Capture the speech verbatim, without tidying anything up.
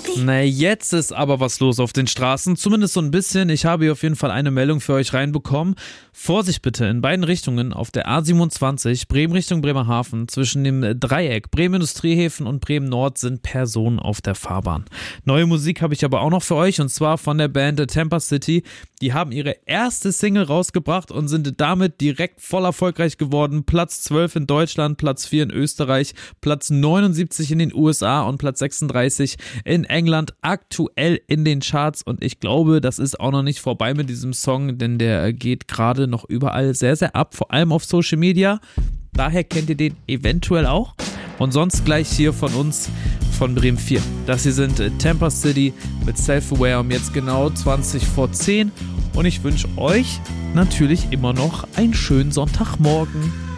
City. Na, jetzt ist aber was los auf den Straßen, zumindest so ein bisschen. Ich habe hier auf jeden Fall eine Meldung für euch reinbekommen. Vorsicht bitte, in beiden Richtungen auf der A siebenundzwanzig, Bremen Richtung Bremerhaven, zwischen dem Dreieck Bremen Industriehäfen und Bremen Nord sind Personen auf der Fahrbahn. Neue Musik habe ich aber auch noch für euch, und zwar von der Band Tampa City. Die haben ihre erste Single rausgebracht und sind damit direkt voll erfolgreich geworden. Platz zwölf in Deutschland, Platz vier in Österreich, Platz neunundsiebzig in den U S A und Platz sechsunddreißig in England, aktuell in den Charts. Und ich glaube, das ist auch noch nicht vorbei mit diesem Song, denn der geht gerade noch überall sehr, sehr ab, vor allem auf Social Media. Daher kennt ihr den eventuell auch. Und sonst gleich hier von uns, von Bremen vier. Das hier sind Tampa City mit Self-Aware um jetzt genau zwanzig vor zehn. Und ich wünsche euch natürlich immer noch einen schönen Sonntagmorgen.